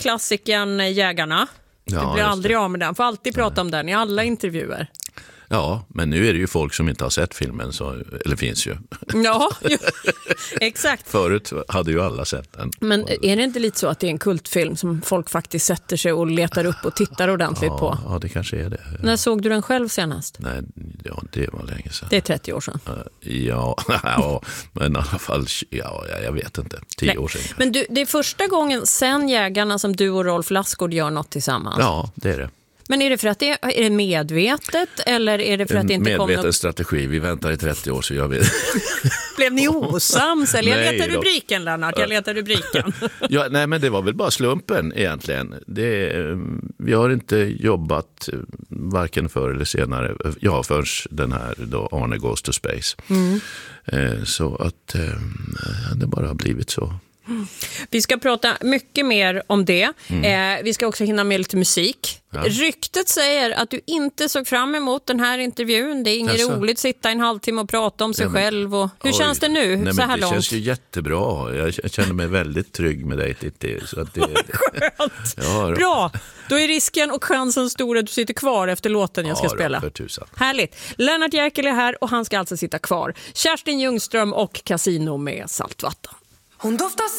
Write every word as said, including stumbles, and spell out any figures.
klassikern Jägarna. Ja, du blir just aldrig det. av med den. Får alltid prata om den i alla intervjuer. Ja, men nu är det ju folk som inte har sett filmen, så, eller finns ju. Ja, ju, exakt. Förut hade ju alla sett den. Men är det inte lite så att det är en kultfilm som folk faktiskt sätter sig och letar upp och tittar ordentligt ja, på? Ja, det kanske är det. När såg du den själv senast? Nej, ja, det var länge sedan. Det är trettio år sedan. Ja, ja men i alla fall, ja, jag vet inte, tio Nej. år sedan. Men du, det är första gången sen Jägarna som du och Rolf Lassgård gör något tillsammans. Ja, det är det. Men är det för att det är, är det medvetet eller är det för att det inte kom medveten något... strategi, vi väntar i trettio år så gör vi. Blev ni osams? Eller jag Nej letar då. rubriken, Lennart, jag letar rubriken. Ja, nej, men det var väl bara slumpen egentligen. Det, vi har inte jobbat varken förr eller senare, ja, först den här då Arne Goes to Space. Mm. Så att det bara har blivit så. Vi ska prata mycket mer om det. Mm. Eh, vi ska också hinna med lite musik. Ja. Ryktet säger att du inte såg fram emot den här intervjun. Det är inget Jaså? roligt att sitta en halvtimme och prata om sig ja, men, själv. Och, hur oj, känns det nu? Nej, så här det långt? känns ju jättebra. Jag känner mig väldigt trygg med dig, Titti. Så att det, skönt! Ja, bra! Då är risken och chansen stor att du sitter kvar efter låten jag ska ja, spela. För tusan. Härligt. Lennart Jäkel är här och han ska alltså sitta kvar. Kerstin Ljungström och Casino med Saltvatten. Hon doftar